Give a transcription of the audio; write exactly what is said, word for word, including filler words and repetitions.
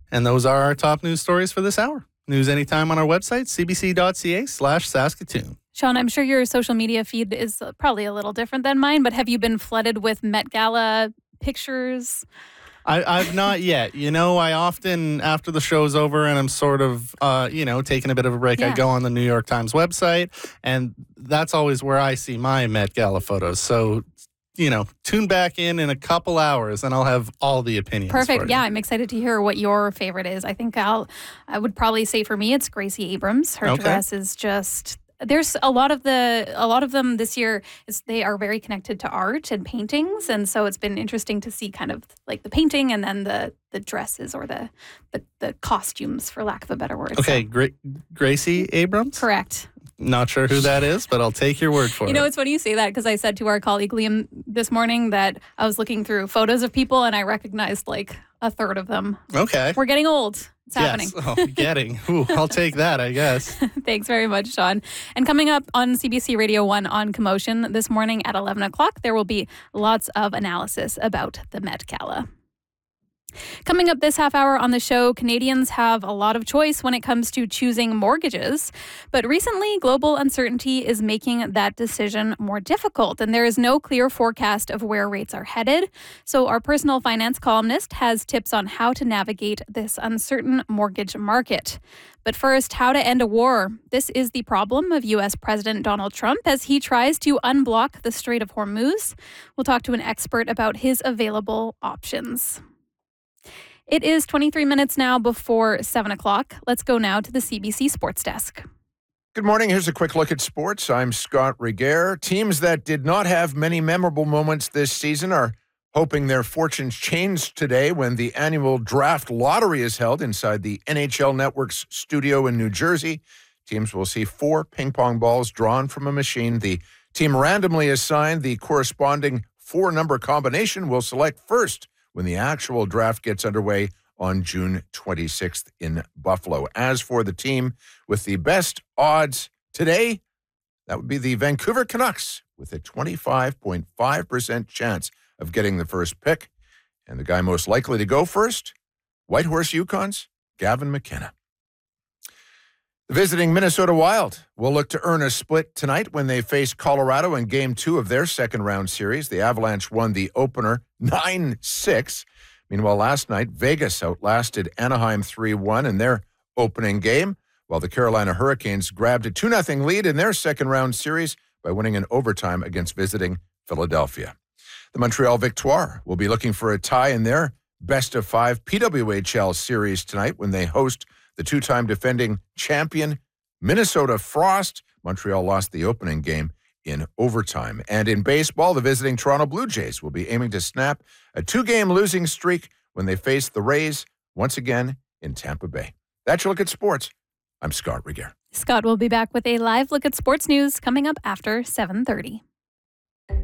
And those are our top news stories for this hour. News anytime on our website, cbc.ca slash Saskatoon. Sean, I'm sure your social media feed is probably a little different than mine, but have you been flooded with Met Gala pictures? I, I've not yet. You know, I often, after the show's over and I'm sort of, uh, you know, taking a bit of a break, Yeah. I go on the New York Times website, and that's always where I see my Met Gala photos. So, you know, tune back in in a couple hours and I'll have all the opinions. Perfect. For Yeah, you. I'm excited to hear what your favorite is. I think I'll, I would probably say for me, it's Gracie Abrams. Her Okay. dress is just... There's a lot of the a lot of them this year is they are very connected to art and paintings, and so it's been interesting to see kind of like the painting and then the the dresses or the the, the costumes, for lack of a better word. Okay, So, Gra- Gracie Abrams? correct. Not sure who that is, but I'll take your word for You it. know, it's funny you say that because I said to our colleague Liam this morning that I was looking through photos of people and I recognized like a third of them. Okay. We're getting old. It's happening. Yes. Oh, getting. Ooh, I'll take that, I guess. Thanks very much, Sean. And coming up on C B C Radio one on Commotion this morning at eleven o'clock, there will be lots of analysis about the Met Gala. Coming up this half hour on the show, Canadians have a lot of choice when it comes to choosing mortgages. But recently, global uncertainty is making that decision more difficult, and there is no clear forecast of where rates are headed. So our personal finance columnist has tips on how to navigate this uncertain mortgage market. But first, how to end a war. This is the problem of U S President Donald Trump as he tries to unblock the Strait of Hormuz. We'll talk to an expert about his available options. It is twenty-three minutes now before seven o'clock. Let's go now to the C B C Sports Desk. Good morning. Here's a quick look at sports. I'm Scott Reguer. Teams that did not have many memorable moments this season are hoping their fortunes change today when the annual draft lottery is held inside the N H L Network's studio in New Jersey. Teams will see four ping pong balls drawn from a machine. The team randomly assigned the corresponding four-number combination will select first when the actual draft gets underway on June twenty-sixth in Buffalo. As for the team with the best odds today, that would be the Vancouver Canucks with a twenty-five point five percent chance of getting the first pick. And the guy most likely to go first, Whitehorse Yukon's Gavin McKenna. The visiting Minnesota Wild will look to earn a split tonight when they face Colorado in Game two of their second-round series. The Avalanche won the opener nine six. Meanwhile, last night, Vegas outlasted Anaheim three one in their opening game, while the Carolina Hurricanes grabbed a two nothing lead in their second-round series by winning in overtime against visiting Philadelphia. The Montreal Victoire will be looking for a tie in their best-of-five P W H L series tonight when they host the two-time defending champion Minnesota Frost. Montreal lost the opening game in overtime. And in baseball, the visiting Toronto Blue Jays will be aiming to snap a two-game losing streak when they face the Rays once again in Tampa Bay. That's your look at sports. I'm Scott Reguer. Scott will be back with a live look at sports news coming up after seven thirty.